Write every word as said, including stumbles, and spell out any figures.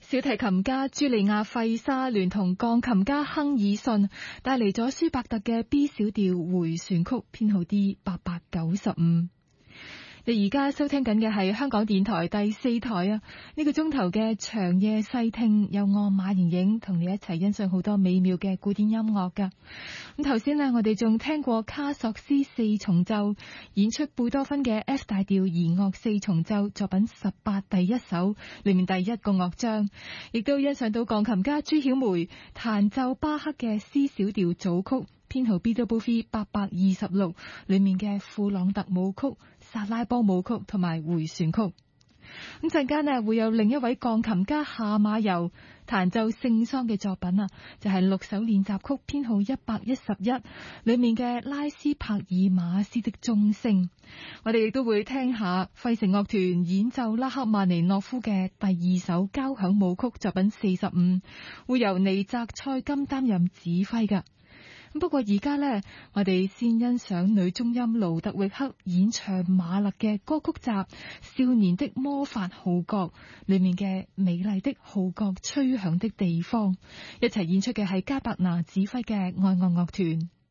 小提琴家朱利亞費沙聯同鋼琴家亨爾遜帶嚟咗舒伯特嘅 B 小調回旋曲，編號 D 八百九十五。你而家收聽緊嘅係香港電台第四台啊！呢個鐘頭嘅長夜細聽，有我馬盈盈同你一齊欣賞好多美妙嘅古典音樂噶。咁頭先呢，我哋仲聽過卡索斯四重奏演出貝多芬嘅 F 大調弦樂四重奏作品十八第一首裏面第一個樂章，亦都欣賞到鋼琴家朱曉梅彈奏巴克嘅 C 小調組曲，編號 B W V 八百二十六裏面嘅庫朗特舞曲、薩拉波舞曲同埋回旋曲。咁陣間呢，會有另一位鋼琴家夏馬游彈奏聖桑嘅作品啊，就係、是、六首練習曲編號一百一十一裏面嘅拉斯帕爾馬斯的鐘聲。我哋亦都會聽下費城樂團演奏拉赫曼尼諾夫嘅第二首交響舞曲作品四十五，會由尼澤塞金擔任指揮噶。不過而家呢，我哋先欣賞女中音盧特域克演唱馬勒嘅歌曲集《少年的魔法號角》裏面嘅美麗的號角吹響的地方，一齊演出嘅係加伯拿指揮嘅愛樂樂團。